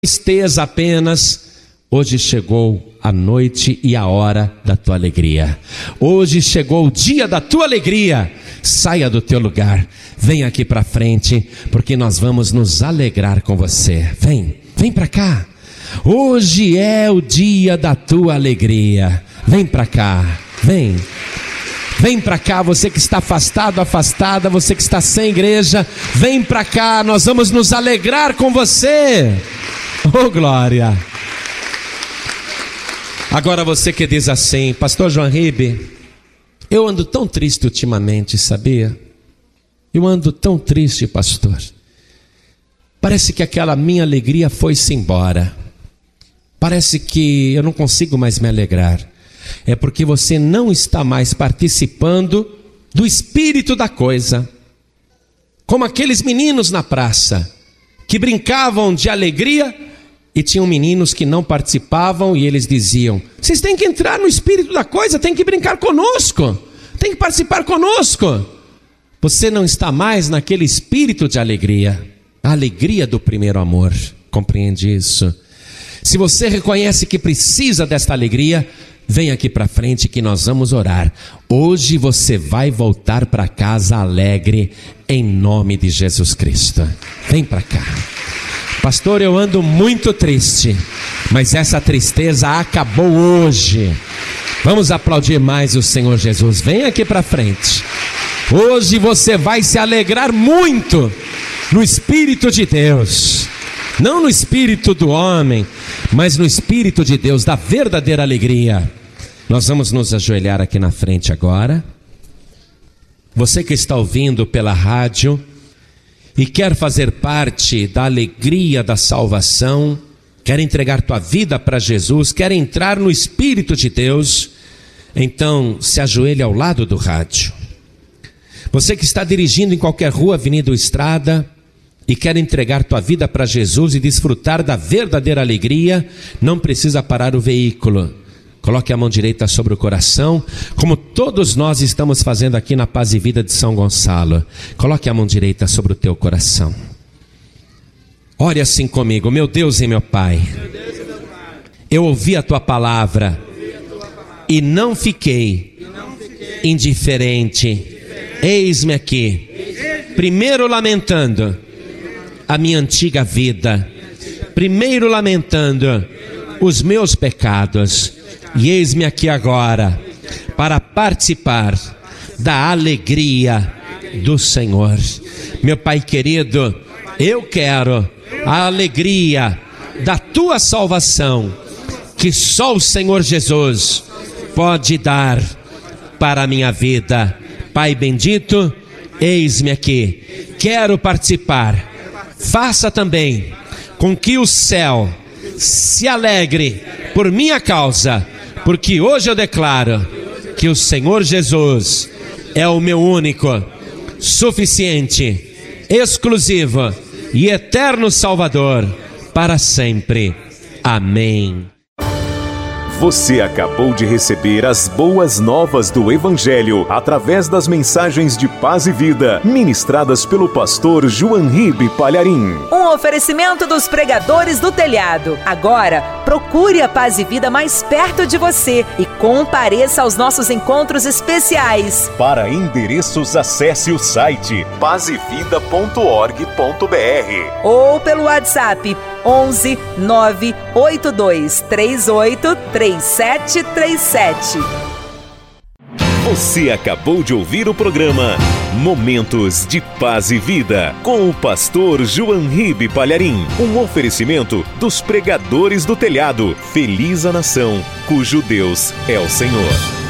tristeza apenas. Hoje chegou a noite e a hora da tua alegria. Hoje chegou o dia da tua alegria. Saia do teu lugar, vem aqui para frente, porque nós vamos nos alegrar com você. Vem para cá. Hoje é o dia da tua alegria. Vem para cá, vem. Vem para cá, você que está afastado, afastada, você que está sem igreja, vem para cá, nós vamos nos alegrar com você. Oh, glória! Agora você que diz assim: Pastor João Ribe, eu ando tão triste ultimamente, sabia? Eu ando tão triste, pastor. Parece que aquela minha alegria foi-se embora. Parece que eu não consigo mais me alegrar. É porque você não está mais participando do espírito da coisa. Como aqueles meninos na praça, que brincavam de alegria, e tinham meninos que não participavam, e eles diziam: vocês têm que entrar no espírito da coisa, têm que brincar conosco, têm que participar conosco. Você não está mais naquele espírito de alegria, a alegria do primeiro amor. Compreende isso? Se você reconhece que precisa desta alegria, vem aqui para frente que nós vamos orar. Hoje você vai voltar para casa alegre, em nome de Jesus Cristo. Vem para cá. Pastor, eu ando muito triste, mas essa tristeza acabou hoje. Vamos aplaudir mais o Senhor Jesus. Vem aqui para frente. Hoje você vai se alegrar muito no Espírito de Deus. Não no espírito do homem, mas no Espírito de Deus, da verdadeira alegria. Nós vamos nos ajoelhar aqui na frente agora. Você que está ouvindo pela rádio e quer fazer parte da alegria da salvação, quer entregar tua vida para Jesus, quer entrar no Espírito de Deus, então se ajoelhe ao lado do rádio. Você que está dirigindo em qualquer rua, avenida ou estrada e quer entregar tua vida para Jesus e desfrutar da verdadeira alegria, não precisa parar o veículo. Coloque a mão direita sobre o coração, como todos nós estamos fazendo aqui na Paz e Vida de São Gonçalo. Coloque a mão direita sobre o teu coração. Ore assim comigo: meu Deus e meu Pai, eu ouvi a tua palavra e não fiquei indiferente. Eis-me aqui, primeiro lamentando a minha antiga vida, primeiro lamentando os meus pecados, e eis-me aqui agora para participar da alegria do Senhor. Meu Pai querido, eu quero a alegria da tua salvação, que só o Senhor Jesus pode dar para a minha vida. Pai bendito, eis-me aqui, quero participar. Faça também com que o céu se alegre por minha causa, porque hoje eu declaro que o Senhor Jesus é o meu único, suficiente, exclusivo e eterno Salvador para sempre. Amém. Você acabou de receber as boas novas do Evangelho através das mensagens de paz e vida ministradas pelo pastor João Ribe Palharim. Um oferecimento dos pregadores do telhado. Agora, procure a Paz e Vida mais perto de você e compareça aos nossos encontros especiais. Para endereços, acesse o site pazevida.org.br ou pelo WhatsApp 11 982 38 3737. Você acabou de ouvir o programa Momentos de Paz e Vida com o pastor João Ribe Palharim. Um oferecimento dos pregadores do telhado. Feliz a nação cujo Deus é o Senhor.